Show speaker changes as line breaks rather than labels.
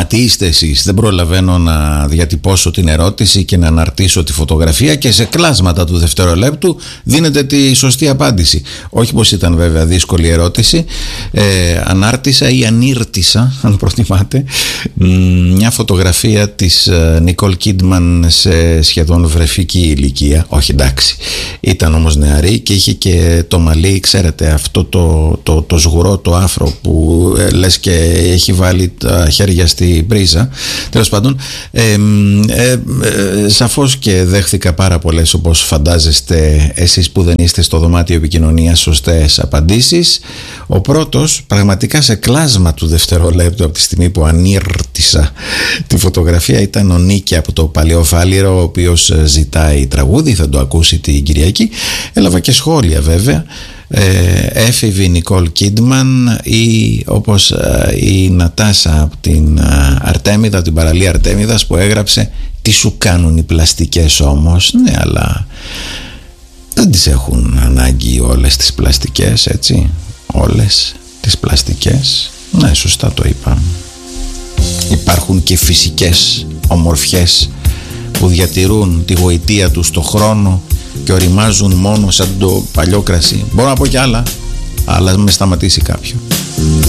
τι είστε εσείς? Δεν προλαβαίνω να διατυπώσω την ερώτηση και να αναρτήσω τη φωτογραφία και σε κλάσματα του δευτερολέπτου δίνετε τη σωστή απάντηση. Όχι πως ήταν βέβαια δύσκολη ερώτηση. Ανάρτησα ή ανήρτησα, αν προτιμάτε, μια φωτογραφία της Νικόλ Κίντμαν σε σχεδόν βρεφική ηλικία. Όχι, εντάξει, ήταν όμως νεαρή και είχε και το μαλλί, ξέρετε, αυτό το σγουρό, το άφρο που λες και έχει βάλει τα χέρια στη πρίζα. Τέλος πάντων, σαφώς και δέχθηκα πάρα πολλές, όπως φαντάζεστε εσείς που δεν είστε στο δωμάτιο επικοινωνίας, σωστές απαντήσεις. Ο πρώτος, πραγματικά σε κλάσμα του δευτερολέπτου από τη στιγμή που ανήρτησα τη φωτογραφία, ήταν ο Νίκη από το Παλαιοφάλιρο, ο οποίος ζητάει τραγούδι, θα το ακούσει την Κυριακή. Έλαβα και σχόλια βέβαια. Έφηβη Νικόλ Κίντμαν, ή όπως η Νατάσα από την Αρτέμιδα, από την παραλία Αρτέμιδας, που έγραψε «Τι σου κάνουν οι πλαστικές όμως?» Ναι, αλλά δεν τις έχουν ανάγκη όλες τις πλαστικές, έτσι, όλες τις πλαστικές. Ναι, σωστά το είπα. Υπάρχουν και φυσικές ομορφιές που διατηρούν τη γοητεία τους στο χρόνο και οριμάζουν μόνο σαν το παλιό κρασί. Μπορώ να πω κι άλλα, αλλά με σταματήσει κάποιο.